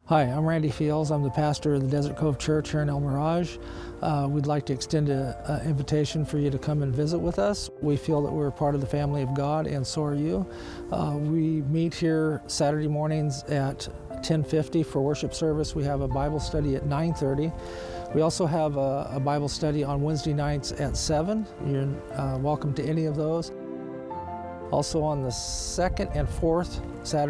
Hi, I'm Randy Fields. I'm the pastor of the Desert Cove Church here in El Mirage. We'd like to extend an invitation for you to come and visit with us. We feel that we're part of the family of God, and so are you. We meet here Saturday mornings at 10:50 for worship service. We have a Bible study at 9:30. We also have a Bible study on Wednesday nights at 7. You're welcome to any of those. Also on the second and fourth Saturday